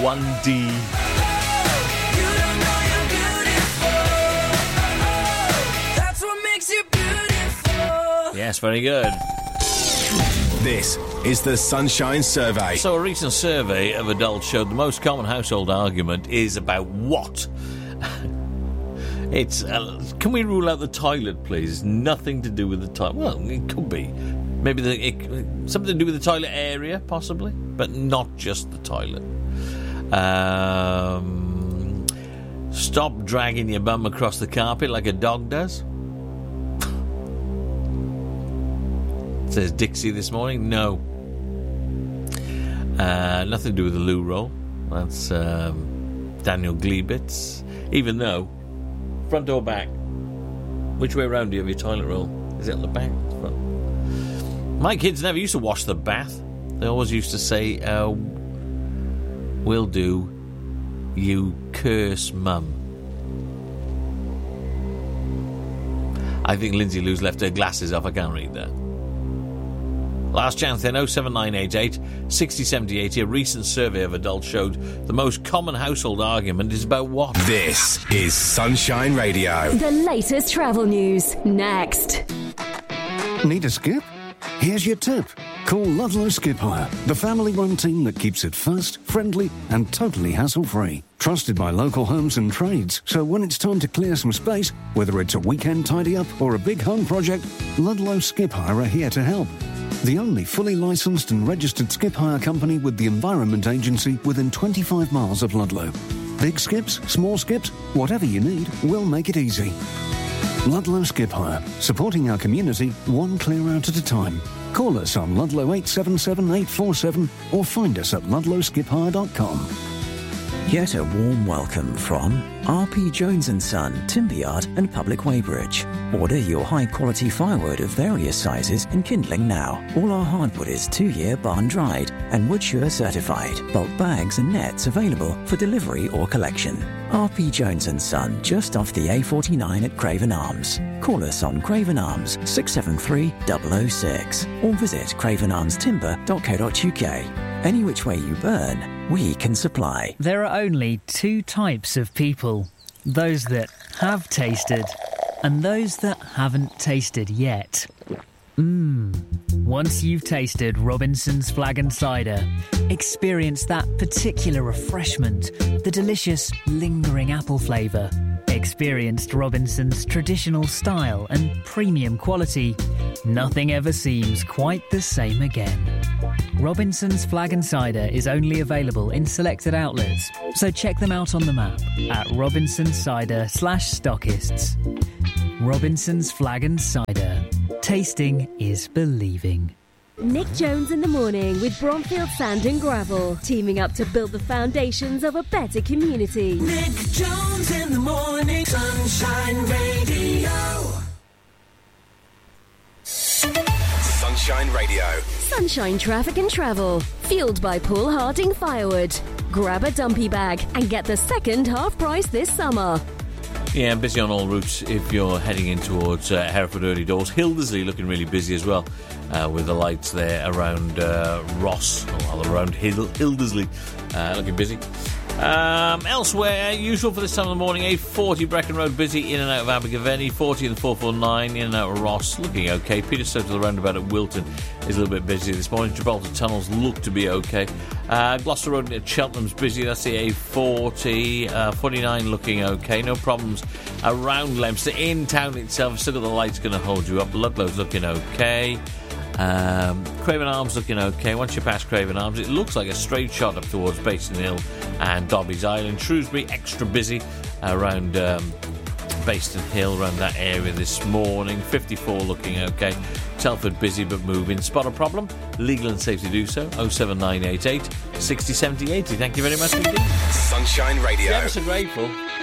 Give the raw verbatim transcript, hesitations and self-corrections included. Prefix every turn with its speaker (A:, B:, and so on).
A: one D. Yes, very good.
B: This is the Sunshine Survey.
A: So a recent survey of adults showed the most common household argument is about what? It's, uh, can we rule out the toilet, please? It's nothing to do with the toilet. Well, it could be. Maybe the, it, something to do with the toilet area, possibly, but not just the toilet. Um, stop dragging your bum across the carpet like a dog does. Says Dixie this morning. No. Uh, nothing to do with the loo roll. That's um, Daniel Gleebitz. Even though, front or back? Which way around do you have your toilet roll? Is it on the back? Front? My kids never used to wash the bath. They always used to say, uh, will do, you curse mum. I think Lindsay Lou's left her glasses off. I can't read that. Last chance then, oh seven nine eight eight, six oh seven oh eight oh. A recent survey of adults showed the most common household argument is about what?
B: This is Sunshine Radio.
C: The latest travel news, next.
D: Need a skip? Here's your tip. Call Ludlow Skip Hire, the family-run team that keeps it fast, friendly and totally hassle-free. Trusted by local homes and trades, so when it's time to clear some space, whether it's a weekend tidy-up or a big home project, Ludlow Skip Hire are here to help. The only fully licensed and registered skip hire company with the Environment Agency within twenty-five miles of Ludlow. Big skips, small skips, whatever you need, we'll make it easy. Ludlow Skip Hire, supporting our community one clear out at a time. Call us on Ludlow eight seven seven eight four seven or find us at ludlow skip hire dot com.
E: Get a warm welcome from R P Jones and Son, Timber Yard and Public Weybridge. Order your high-quality firewood of various sizes and kindling now. All our hardwood is two-year barn-dried and Woodsure certified. Bulk bags and nets available for delivery or collection. R P Jones and Son, just off the A forty-nine at Craven Arms. Call us on Craven Arms six seven three zero zero six or visit craven arms timber dot co dot uk. Any which way you burn, we can supply.
F: There are only two types of people. Those that have tasted and those that haven't tasted yet. Mmm. Once you've tasted Robinson's Flag and Cider, experience that particular refreshment, the delicious, lingering apple flavour. Experienced Robinson's traditional style and premium quality. Nothing ever seems quite the same again. Robinson's Flag and Cider is only available in selected outlets, so check them out on the map at Robinson's Cider slash stockists. Robinson's Flag and Cider. Tasting is believing.
C: Nick Jones in the morning with Bromfield Sand and Gravel, teaming up to build the foundations of a better community.
G: Nick Jones in the morning, Sunshine Radio.
B: Sunshine Radio.
C: Sunshine Traffic and Travel, fueled by Paul Harding Firewood. Grab a dumpy bag and get the second half price this summer.
A: Yeah, busy on all routes if you're heading in towards uh, Hereford Early Doors. Hildersley looking really busy as well, uh, with the lights there around uh, Ross, or around Hild- Hildersley, uh, looking busy. Um, elsewhere, usual for this time of the morning, A forty Brecon Road busy in and out of Abergavenny, forty and the four forty-nine in and out of Ross, looking okay. Peterstoke to the roundabout at Wilton is a little bit busy this morning. Gibraltar Tunnels look to be okay. Uh, Gloucester Road at Cheltenham's busy, that's the A forty, uh, forty-nine looking okay. No problems around Leominster. In town itself, still got the lights going to hold you up. Ludlow's looking okay. Um, Craven Arms looking okay. Once you pass Craven Arms, it looks like a straight shot up towards Basin Hill and Dobbies Island. Shrewsbury extra busy around um, Basin Hill, around that area this morning. fifty-four looking okay. Telford busy but moving. Spot a problem? Legal and safe to do so. oh seven nine eight eight, six oh seven oh eight oh. Thank you very much indeed.
B: Sunshine Radio.
A: Ever so grateful.